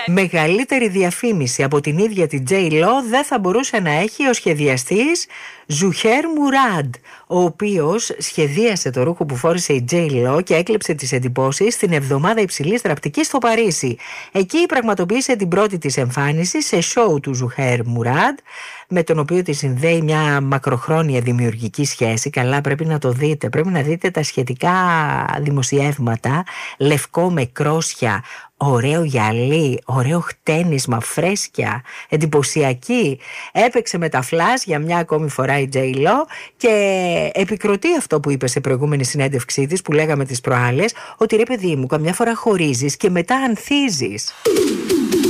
Μεγαλύτερη διαφήμιση από την ίδια την J.Lo δεν θα μπορούσε να έχει ο σχεδιαστής Ζουχέρ Μουράντ, ο οποίος σχεδίασε το ρούχο που φόρεσε η J.Lo και έκλεψε τις εντυπώσεις στην εβδομάδα υψηλής θραπτικής στο Παρίσι. Εκεί πραγματοποίησε την πρώτη της εμφάνιση σε σόου του Ζουχέρ Μουράντ, με τον οποίο τη συνδέει μια μακροχρόνια δημιουργική σχέση. Καλά, πρέπει να το δείτε, πρέπει να δείτε τα σχετικά δημοσιεύματα. Λευκό με κρόσια, ωραίο γυαλί, ωραίο χτένισμα, φρέσκια, εντυπωσιακή. Έπαιξε με τα φλας για μια ακόμη φορά η J.Lo και επικροτεί αυτό που είπε σε προηγούμενη συνέντευξή της, που λέγαμε τις προάλλες, ότι ρε παιδί μου, καμιά φορά χωρίζεις και μετά ανθίζεις.